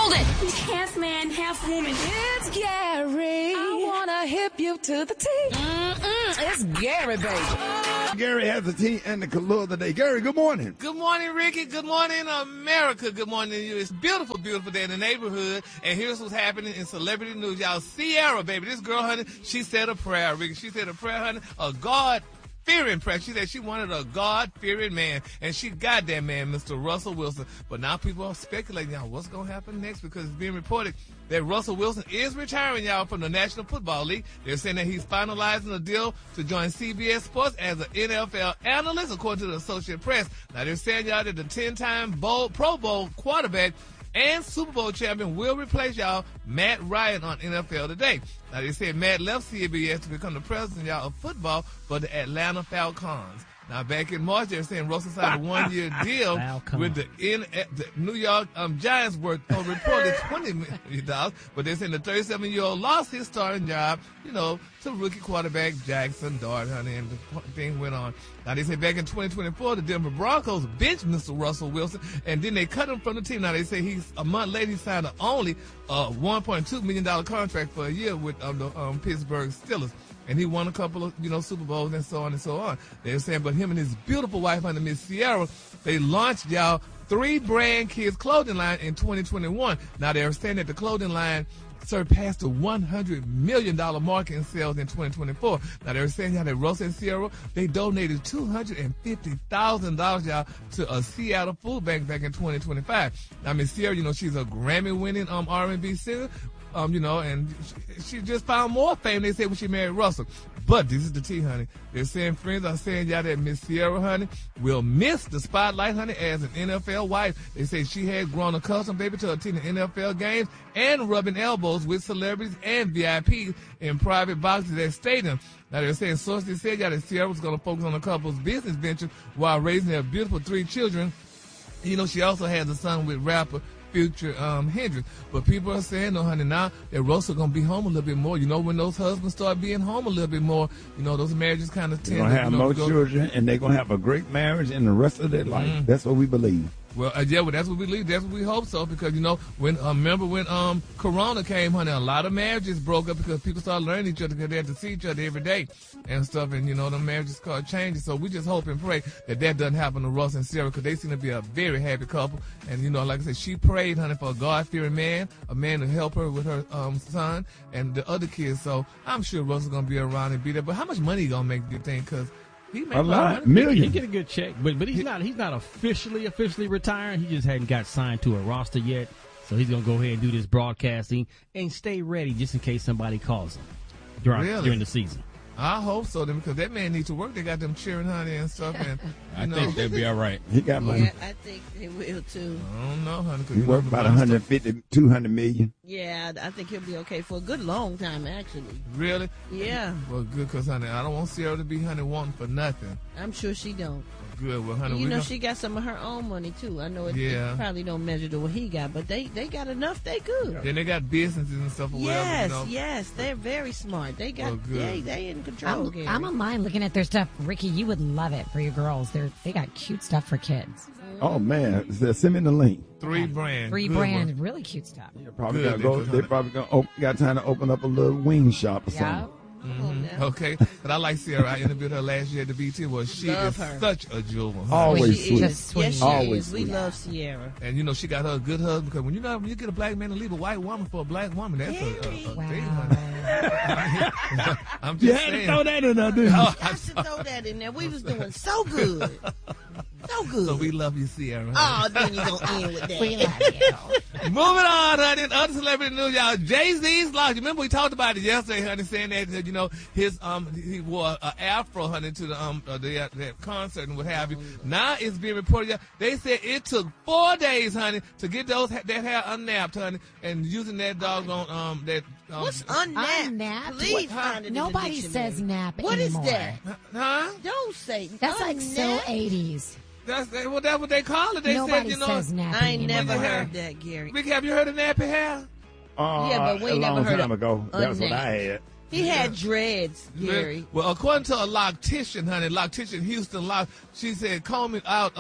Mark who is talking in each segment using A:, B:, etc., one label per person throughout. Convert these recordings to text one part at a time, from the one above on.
A: Hold it!
B: He's half man, half woman.
C: It's Gary. I wanna hip you to the T. It's Gary, baby.
D: Gary has the tea and the color of the day. Gary, good morning.
E: Good morning, Ricky. Good morning, America. Good morning to you. It's beautiful, beautiful day in the neighborhood. And here's what's happening in celebrity news. Y'all, Ciara, baby, this girl, honey, she said a prayer, Ricky. She said a prayer, honey, a God-fearing prayer. She said she wanted a God-fearing man, and she got that man, Mr. Russell Wilson. But now people are speculating, y'all, what's going to happen next? Because it's being reported that Russell Wilson is retiring, y'all, from the National Football League. They're saying that he's finalizing a deal to join CBS Sports as an NFL analyst, according to the Associated Press. Now, they're saying, y'all, that the 10-time Pro Bowl quarterback and Super Bowl champion will replace, y'all, Matt Ryan on NFL Today. Now, they said Matt left CBS to become the president, y'all, of football for the Atlanta Falcons. Now, back in March, they were saying Russell signed a one-year deal with the New York Giants worth reportedly $20 million. But they're saying the 37-year-old lost his starting job, to rookie quarterback Jackson Dart, honey, and the thing went on. Now, they say back in 2024, the Denver Broncos benched Mr. Russell Wilson, and then they cut him from the team. Now, they say a month later, he signed only a $1.2 million contract for a year with the Pittsburgh Steelers. And he won a couple of, Super Bowls and so on and so on. They're saying, but him and his beautiful wife, honey, Miss Ciara, they launched, y'all, 3 brand kids clothing line in 2021. Now, they're saying that the clothing line surpassed the $100 million mark in sales in 2024. Now, they're saying, y'all, that Russell and Ciara, they donated $250,000, y'all, to a Seattle food bank back in 2025. Now, Miss Ciara, she's a Grammy-winning R&B singer. And she just found more fame, they said, when she married Russell. But this is the tea, honey. They're saying, friends are saying, y'all, that Miss Ciara, honey, will miss the spotlight, honey, as an NFL wife. They say she had grown accustomed, baby, to attending NFL games and rubbing elbows with celebrities and VIPs in private boxes at stadiums. Now, they're saying, sources said, y'all, that Ciara was going to focus on the couple's business venture while raising their beautiful 3 children. She also has a son with rapper Future Hendrix. But people are saying, no, honey, now that Russell going to be home a little bit more. When those husbands start being home a little bit more, those marriages kind of tend to...
D: They're going to have more children, and they're going to have a great marriage in the rest of their life. That's what we believe.
E: Well, that's what we believe. That's what we hope so. Because remember when Corona came, honey, a lot of marriages broke up because people started learning each other because they had to see each other every day and stuff. And the marriages started changing. So we just hope and pray that doesn't happen to Russ and Ciara, because they seem to be a very happy couple. And like I said, she prayed, honey, for a God-fearing man, a man to help her with her son and the other kids. So I'm sure Russell's gonna be around and be there. But how much money he gonna make? Do you think? Because he made
D: a lot, million.
F: He get a good check, but he's not officially retiring. He just hadn't got signed to a roster yet, so he's gonna go ahead and do this broadcasting and stay ready just in case somebody calls him during the season.
E: I hope so, then, because that man needs to work. They got them cheering, honey, and stuff. And
F: I think they'll be all right.
D: He got money.
G: Yeah, I think they will too.
E: I don't know, honey.
D: He worked about 150, 200 million.
G: Yeah, I think he'll be okay for a good long time, actually.
E: Really?
G: Yeah.
E: Well, good, because, honey, I don't want Ciara to be, honey, wanting for nothing.
G: I'm sure she don't.
E: Good. Well, honey,
G: she got some of her own money too. I know it probably don't measure to what he got, but they got enough. They good.
E: Then they got businesses and stuff. Or whatever,
G: yes, they're very smart. They got they in control.
A: I'm online looking at their stuff. Ricky, you would love it for your girls. They got cute stuff for kids.
D: Oh man, send me the link.
E: 3 brand,
A: really cute stuff.
D: They probably got time to open up a little wing shop or something.
E: Mm-hmm. Okay, but I like Ciara. I interviewed her last year at the BT. Well, she is such a jewel.
D: Always sweet.
G: Yes, she is. We love Ciara.
E: And she got her a good husband, because when you get a black man to leave a white woman for a black woman, that's a thing, honey. I'm just saying.
D: You had to throw that in there, didn't you?
G: I had to throw that in there. We was doing so good. So good.
E: So we love you, Ciara.
G: Oh, then you gonna end with that.
A: We love you.
E: Moving on, honey. Other celebrity news, y'all. Jay-Z's lost. You remember we talked about it yesterday, honey, saying that his he wore an afro, honey, to the concert and what have you. Now it's being reported, y'all. They said it took 4 days, honey, to get that hair unnapped, honey, and using that doggone
G: what's unnapped?
A: Unnapped?
G: Please find it.
A: Nobody says nap
G: What
A: anymore.
G: is that?
E: Huh?
G: Don't say
A: That's like so 80s.
E: That's what they call it. They
A: Nobody
E: said,
A: says nappy
G: I ain't
A: anymore.
G: never heard that, Gary.
E: Ricky, have you heard of nappy hair?
G: Yeah, but we
D: a
G: never
D: long
G: heard
D: time
G: of
D: ago. That's what I had.
G: He had dreads, Gary.
E: Well, according to a loctician, honey, Houston Lock, she said combing out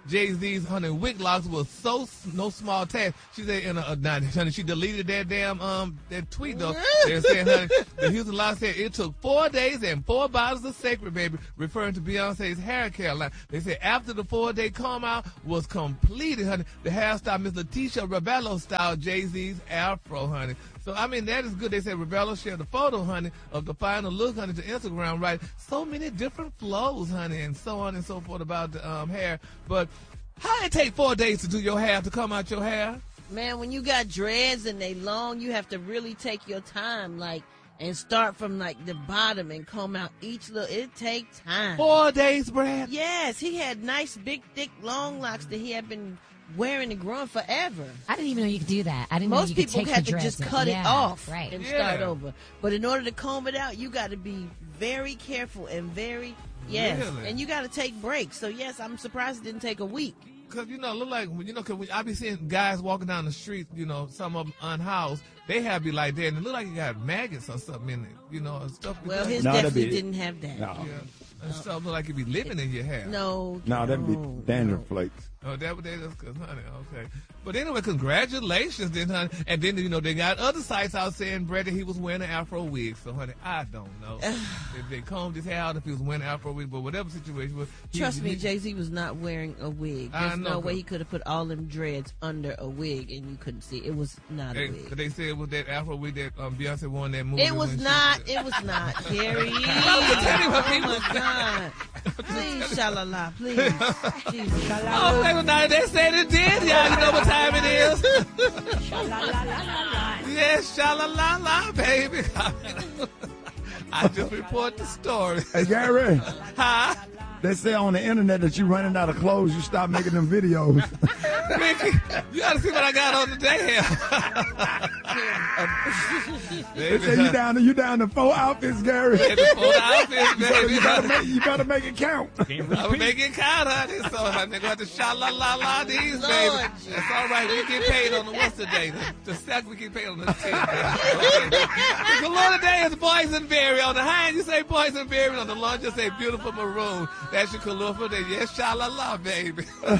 E: Jay-Z's honey wig locks was no small task. She said honey, she deleted that damn that tweet though. They're saying, honey, the Houston Law said it took 4 days and 4 bottles of Sacred Baby, referring to Beyonce's hair care line. They said after the 4-day comb out was completed, honey, the hairstyle Miss Leticia Rebello styled Jay-Z's afro, honey. So, I mean, that is good. They said Rebello shared a photo, honey, of the final look, honey, to Instagram, right? So many different flows, honey, and so on and so forth about the hair. But how it take 4 days to do your hair, to come out your hair?
G: Man, when you got dreads and they long, you have to really take your time, like, and start from, like, the bottom and comb out each little. It takes time.
E: 4 days, Brad?
G: Yes, he had nice, big, thick, long locks that he had been wearing and growing forever.
A: I didn't even know you could do that. I didn't
G: Most
A: know you could
G: people
A: take
G: had
A: the
G: to just
A: dreads
G: cut it off
A: right.
G: and start over. But in order to comb it out, you got to be very careful and very,
E: Really?
G: and you got to take breaks. So, yes, I'm surprised it didn't take a week.
E: Because, look like, cause I be seeing guys walking down the street, some of them unhoused, they have be like that, and it look like you got maggots or something in it, and stuff.
G: Well, his definitely didn't have that.
E: No. Yeah. And stuff look like it be living in your hair.
G: No,
D: that'd be dandruff flakes.
E: Oh, that's because, honey, okay. But anyway, congratulations then, honey. And then, they got other sites out saying, Brett, that he was wearing an afro wig. So, honey, I don't know. If they combed his hair out if he was wearing an afro wig, but whatever situation was.
G: Trust me, Jay-Z was not wearing a wig. There's no way he could have put all them dreads under a wig and you couldn't see. It was not a wig.
E: They said it was that afro wig that Beyonce won that movie.
G: It was not, Gary. Oh, my God. Please, shalala, please. Jesus.
E: Okay, well, now they said it did. Y'all know what time it is. Yes, sha-la-la-la, baby. I just report the story.
D: Hey, Gary.
E: Huh?
D: They say on the internet that you running out of clothes, you stop making them videos.
E: Ricky, you gotta see what I got on today
D: They say you down to 4 outfits, Gary.
E: Yeah, the 4 outfits, baby.
D: You better make it count.
E: I'm make it count, honey. So honey, they're going to sha-la-la-la these, baby. That's all right. We get paid on the what's the day? The second we get paid on the 10th. Okay. The galore today is boysenberry. On the high end, you say boysenberry. On the lunch, you say beautiful maroon. That's your calorific day. Yes, sha-la-la, baby.
C: We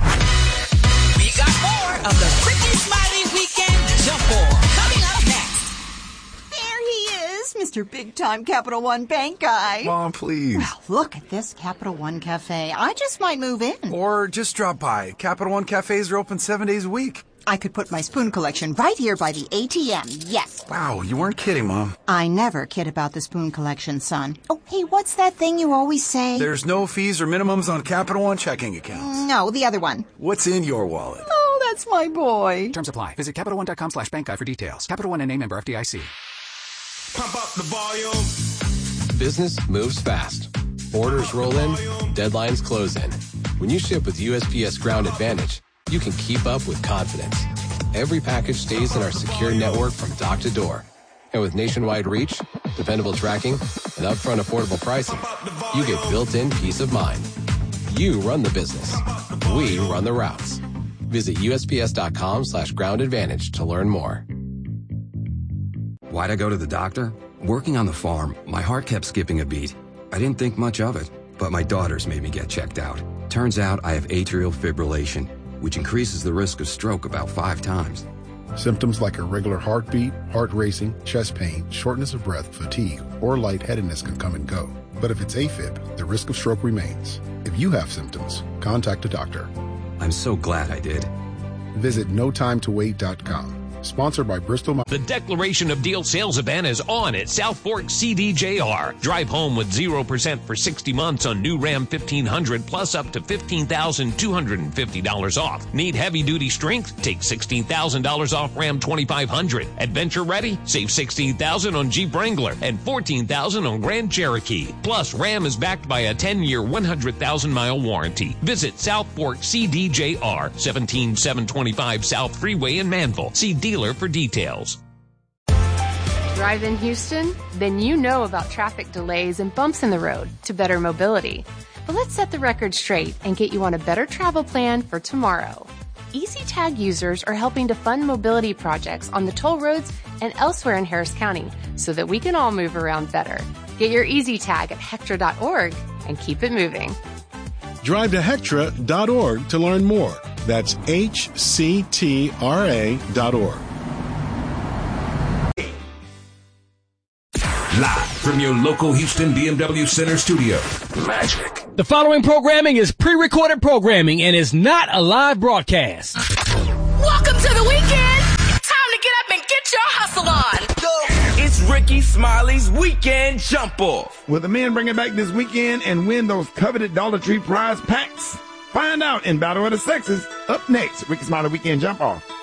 C: got more of the Ricky Smiley Weekend Jump Ball coming up next.
H: There he is, Mr. Big Time Capital One Bank guy.
I: Mom, please.
H: Well, look at this Capital One Cafe. I just might move in.
I: Or just drop by. Capital One Cafes are open 7 days a week.
H: I could put my spoon collection right here by the ATM, yes.
I: Wow, you weren't kidding, Mom.
H: I never kid about the spoon collection, son. Oh, hey, what's that thing you always say?
I: There's no fees or minimums on Capital One checking accounts.
H: No, the other one.
I: What's in your wallet?
H: Oh, that's my boy.
J: Terms apply. Visit CapitalOne.com/bank guide for details. Capital One and a member FDIC.
K: Pump up the volume.
L: Business moves fast. Orders roll in, deadlines close in. When you ship with USPS Ground Advantage, you can keep up with confidence. Every package stays in our secure network from dock to door. And with nationwide reach, dependable tracking, and upfront affordable pricing, you get built-in peace of mind. You run the business. We run the routes. Visit USPS.com/Ground Advantage to learn more.
M: Why'd I go to the doctor? Working on the farm, my heart kept skipping a beat. I didn't think much of it, but my daughters made me get checked out. Turns out I have atrial fibrillation, which increases the risk of stroke about 5 times.
N: Symptoms like irregular heartbeat, heart racing, chest pain, shortness of breath, fatigue, or lightheadedness can come and go. But if it's AFib, the risk of stroke remains. If you have symptoms, contact a doctor.
M: I'm so glad I did.
N: Visit notimetowait.com. Sponsored by Bristol.
O: The Declaration of Deal sales event is on at South Fork CDJR. Drive home with 0% for 60 months on new Ram 1500 plus up to $15,250 off. Need heavy-duty strength? Take $16,000 off Ram 2500. Adventure ready? Save $16,000 on Jeep Wrangler and $14,000 on Grand Cherokee. Plus, Ram is backed by a 10-year, 100,000-mile warranty. Visit South Fork CDJR, 17725 South Freeway in Manville. See dealer for details.
P: Drive in Houston? Then you know about traffic delays and bumps in the road to better mobility. But let's set the record straight and get you on a better travel plan for tomorrow. EasyTag users are helping to fund mobility projects on the toll roads and elsewhere in Harris County so that we can all move around better. Get your EasyTag at Hector.org and keep it moving.
Q: Drive to Hectra.org to learn more. That's HCTRA.org.
R: Live from your local Houston BMW Center studio, Magic.
F: The following programming is pre-recorded programming and is not a live broadcast.
C: Welcome to the weekend. It's time to get up and get your hustle on.
K: It's Ricky Smiley's Weekend Jump Off.
D: Will the men bring it back this weekend and win those coveted Dollar Tree prize packs? Find out in Battle of the Sexes. Up next, Ricky Smiley Weekend Jump Off.